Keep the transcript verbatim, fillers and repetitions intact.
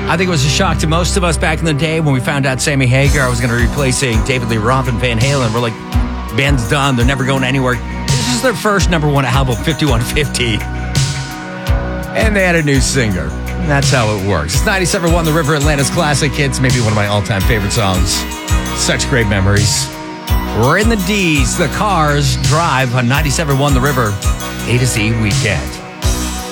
I think it was a shock to most of us back in the day when we found out Sammy Hagar was going to be replacing David Lee Roth and Van Halen. We're like, band's done. They're never going anywhere. This is their first number one album, fifty-one fifty. And they had a new singer. That's how it works. It's ninety-seven point one The River, Atlanta's classic hits. Maybe one of my all-time favorite songs. Such great memories. We're in the D's. The Cars drive on ninety-seven point one The River. A to Z Weekend.